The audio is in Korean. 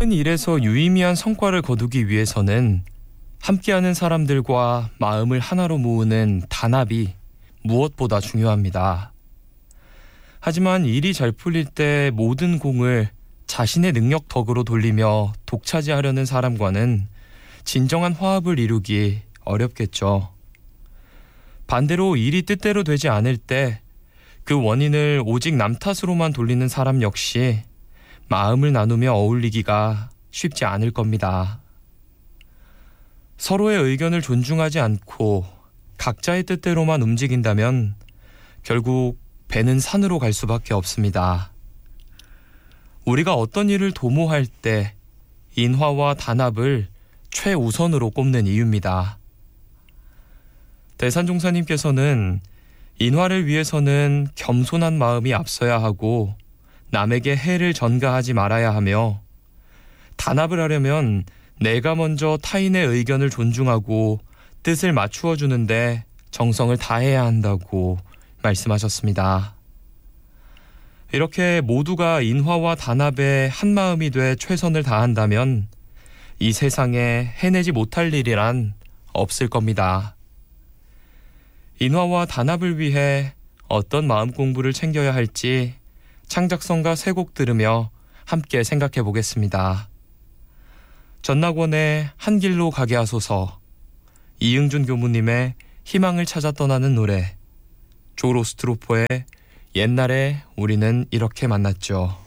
큰 일에서 유의미한 성과를 거두기 위해서는 함께하는 사람들과 마음을 하나로 모으는 단합이 무엇보다 중요합니다. 하지만 일이 잘 풀릴 때 모든 공을 자신의 능력 덕으로 돌리며 독차지하려는 사람과는 진정한 화합을 이루기 어렵겠죠. 반대로 일이 뜻대로 되지 않을 때 그 원인을 오직 남 탓으로만 돌리는 사람 역시 마음을 나누며 어울리기가 쉽지 않을 겁니다. 서로의 의견을 존중하지 않고 각자의 뜻대로만 움직인다면 결국 배는 산으로 갈 수밖에 없습니다. 우리가 어떤 일을 도모할 때 인화와 단합을 최우선으로 꼽는 이유입니다. 대산종사님께서는 인화를 위해서는 겸손한 마음이 앞서야 하고 남에게 해를 전가하지 말아야 하며 단합을 하려면 내가 먼저 타인의 의견을 존중하고 뜻을 맞추어 주는데 정성을 다해야 한다고 말씀하셨습니다. 이렇게 모두가 인화와 단합에 한 마음이 돼 최선을 다한다면 이 세상에 해내지 못할 일이란 없을 겁니다. 인화와 단합을 위해 어떤 마음 공부를 챙겨야 할지 창작성가 세 곡 들으며 함께 생각해 보겠습니다. 전낙원의 한 길로 가게 하소서, 이응준 교무님의 희망을 찾아 떠나는 노래, 조로스트로포의 옛날에 우리는 이렇게 만났죠.